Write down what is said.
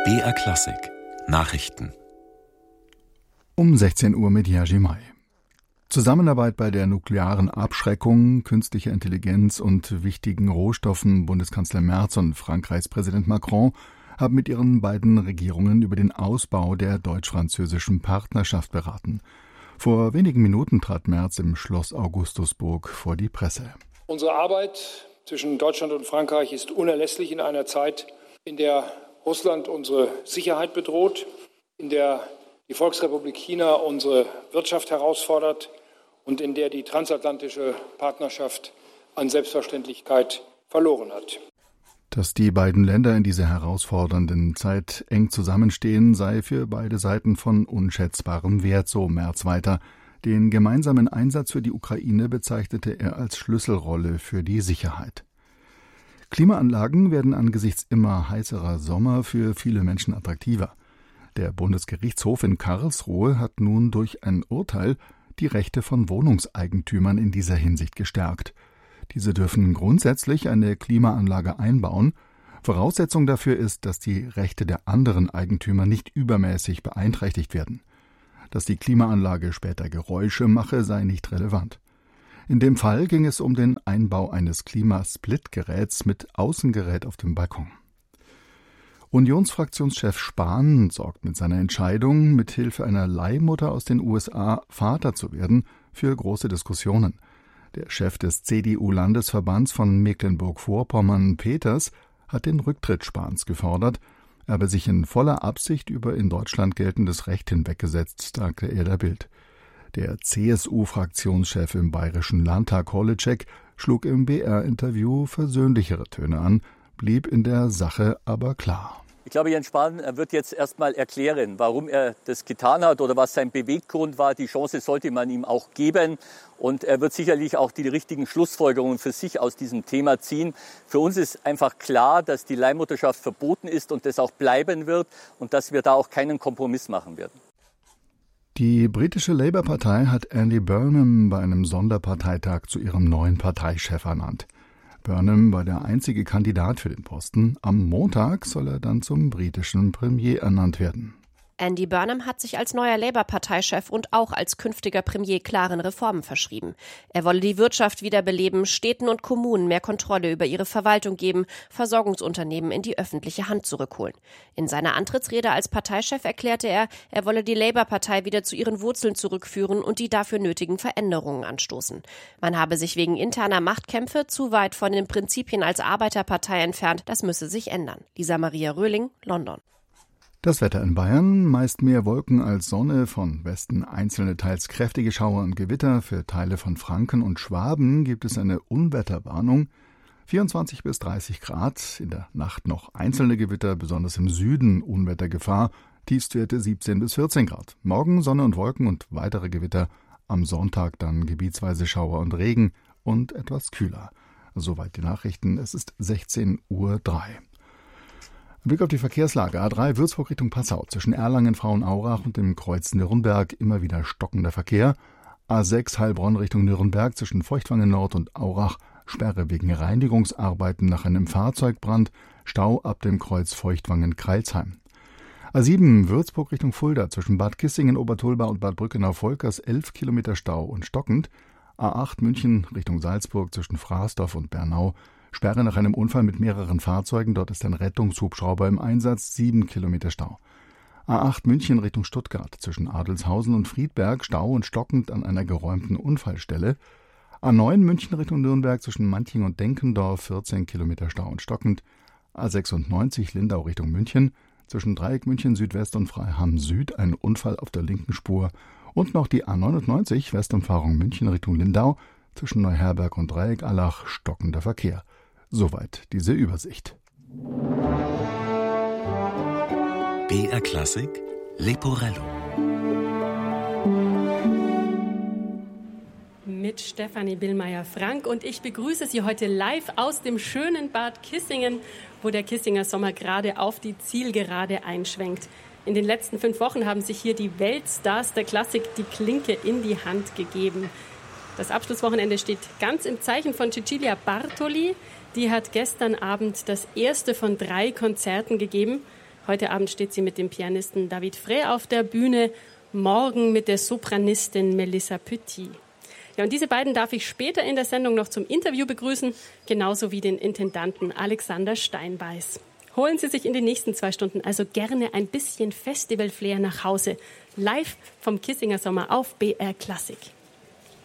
BR Klassik Nachrichten um 16 Uhr mit Jerzy May. Zusammenarbeit bei der nuklearen Abschreckung, künstlicher Intelligenz und wichtigen Rohstoffen. Bundeskanzler Merz und Frankreichs Präsident Macron haben mit ihren beiden Regierungen über den Ausbau der deutsch-französischen Partnerschaft beraten. Vor wenigen Minuten trat Merz im Schloss Augustusburg vor die Presse. Unsere Arbeit zwischen Deutschland und Frankreich ist unerlässlich in einer Zeit, in der Russland unsere Sicherheit bedroht, in der die Volksrepublik China unsere Wirtschaft herausfordert und in der die transatlantische Partnerschaft an Selbstverständlichkeit verloren hat. Dass die beiden Länder in dieser herausfordernden Zeit eng zusammenstehen, sei für beide Seiten von unschätzbarem Wert, so Merz weiter. Den gemeinsamen Einsatz für die Ukraine bezeichnete er als Schlüsselrolle für die Sicherheit. Klimaanlagen werden angesichts immer heißerer Sommer für viele Menschen attraktiver. Der Bundesgerichtshof in Karlsruhe hat nun durch ein Urteil die Rechte von Wohnungseigentümern in dieser Hinsicht gestärkt. Diese dürfen grundsätzlich eine Klimaanlage einbauen. Voraussetzung dafür ist, dass die Rechte der anderen Eigentümer nicht übermäßig beeinträchtigt werden. Dass die Klimaanlage später Geräusche mache, sei nicht relevant. In dem Fall ging es um den Einbau eines Klimasplitgeräts mit Außengerät auf dem Balkon. Unionsfraktionschef Spahn sorgt mit seiner Entscheidung, mithilfe einer Leihmutter aus den USA Vater zu werden, für große Diskussionen. Der Chef des CDU-Landesverbands von Mecklenburg-Vorpommern, Peters, hat den Rücktritt Spahns gefordert. Er habe sich in voller Absicht über in Deutschland geltendes Recht hinweggesetzt, sagte er der Bild. Der CSU-Fraktionschef im Bayerischen Landtag, Holitschek, schlug im BR-Interview versöhnlichere Töne an, blieb in der Sache aber klar. Ich glaube, Jens Spahn wird jetzt erst mal erklären, warum er das getan hat oder was sein Beweggrund war. Die Chance sollte man ihm auch geben. Und er wird sicherlich auch die richtigen Schlussfolgerungen für sich aus diesem Thema ziehen. Für uns ist einfach klar, dass die Leihmutterschaft verboten ist und das auch bleiben wird und dass wir da auch keinen Kompromiss machen werden. Die britische Labour-Partei hat Andy Burnham bei einem Sonderparteitag zu ihrem neuen Parteichef ernannt. Burnham war der einzige Kandidat für den Posten. Am Montag soll er dann zum britischen Premier ernannt werden. Andy Burnham hat sich als neuer Labour-Parteichef und auch als künftiger Premier klaren Reformen verschrieben. Er wolle die Wirtschaft wiederbeleben, Städten und Kommunen mehr Kontrolle über ihre Verwaltung geben, Versorgungsunternehmen in die öffentliche Hand zurückholen. In seiner Antrittsrede als Parteichef erklärte er, er wolle die Labour-Partei wieder zu ihren Wurzeln zurückführen und die dafür nötigen Veränderungen anstoßen. Man habe sich wegen interner Machtkämpfe zu weit von den Prinzipien als Arbeiterpartei entfernt, das müsse sich ändern. Lisa Maria Röhling, London. Das Wetter in Bayern, meist mehr Wolken als Sonne, von Westen einzelne teils kräftige Schauer und Gewitter. Für Teile von Franken und Schwaben gibt es eine Unwetterwarnung. 24 bis 30 Grad, in der Nacht noch einzelne Gewitter, besonders im Süden Unwettergefahr, Tiefstwerte 17 bis 14 Grad. Morgen Sonne und Wolken und weitere Gewitter, am Sonntag dann gebietsweise Schauer und Regen und etwas kühler. Soweit die Nachrichten, es ist 16:03 Uhr. Blick auf die Verkehrslage. A3 Würzburg Richtung Passau. Zwischen Erlangen, Frauenaurach und dem Kreuz Nürnberg immer wieder stockender Verkehr. A6 Heilbronn Richtung Nürnberg zwischen Feuchtwangen Nord und Aurach. Sperre wegen Reinigungsarbeiten nach einem Fahrzeugbrand. Stau ab dem Kreuz Feuchtwangen-Kreilsheim. A7 Würzburg Richtung Fulda zwischen Bad Kissingen, Obertolba und Bad Brückenau-Volkers 11 Kilometer Stau und stockend. A8 München Richtung Salzburg zwischen Fraßdorf und Bernau. Sperre nach einem Unfall mit mehreren Fahrzeugen. Dort ist ein Rettungshubschrauber im Einsatz. 7 Kilometer Stau. A8 München Richtung Stuttgart zwischen Adelshausen und Friedberg. Stau und stockend an einer geräumten Unfallstelle. A9 München Richtung Nürnberg zwischen Manching und Denkendorf. 14 Kilometer Stau und stockend. A96 Lindau Richtung München zwischen Dreieck München Südwest und Freiham Süd. Ein Unfall auf der linken Spur. Und noch die A99 Westumfahrung München Richtung Lindau zwischen Neuherberg und Dreieck-Allach stockender Verkehr. Soweit diese Übersicht. BR Klassik Leporello. Mit Stefanie Billmeier-Frank und ich begrüße Sie heute live aus dem schönen Bad Kissingen, wo der Kissinger Sommer gerade auf die Zielgerade einschwenkt. In den letzten 5 Wochen haben sich hier die Weltstars der Klassik die Klinke in die Hand gegeben. Das Abschlusswochenende steht ganz im Zeichen von Cecilia Bartoli. Die hat gestern Abend das erste von 3 Konzerten gegeben. Heute Abend steht sie mit dem Pianisten David Frey auf der Bühne, morgen mit der Sopranistin Melissa Petit. Ja, und diese beiden darf ich später in der Sendung noch zum Interview begrüßen, genauso wie den Intendanten Alexander Steinbeiß. Holen Sie sich in den nächsten 2 Stunden also gerne ein bisschen Festival-Flair nach Hause. Live vom Kissinger Sommer auf BR Klassik.